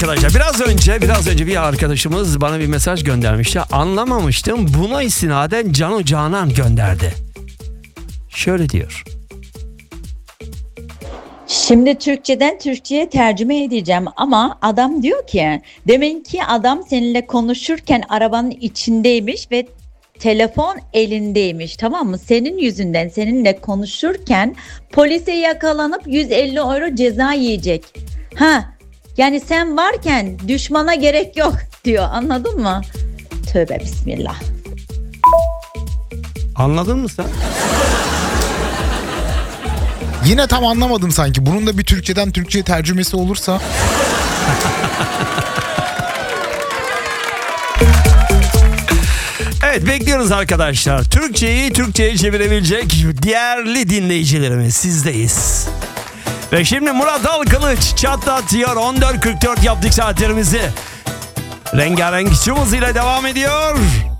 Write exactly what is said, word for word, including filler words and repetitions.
Arkadaşlar biraz önce biraz önce bir arkadaşımız bana bir mesaj göndermişti. Anlamamıştım. Buna istinaden Cano Canan gönderdi. Şöyle diyor. Şimdi Türkçeden Türkçe'ye tercüme edeceğim ama adam diyor ki demin ki adam seninle konuşurken arabanın içindeymiş ve telefon elindeymiş, tamam mı? Senin yüzünden seninle konuşurken polise yakalanıp yüz elli euro ceza yiyecek. Ha, yani sen varken düşmana gerek yok diyor, anladın mı? Tövbe bismillah. Anladın mı sen? Yine tam anlamadım sanki. Bunun da bir Türkçeden Türkçe'ye tercümesi olursa. Evet, bekliyoruz arkadaşlar. Türkçeyi Türkçe'ye çevirebilecek değerli dinleyicilerimiz, sizdeyiz. Ve şimdi Murat Alkılıç çatlatıyor. on dört kırk dört yaptık saatlerimizi. Rengarenk hızıyla devam ediyor.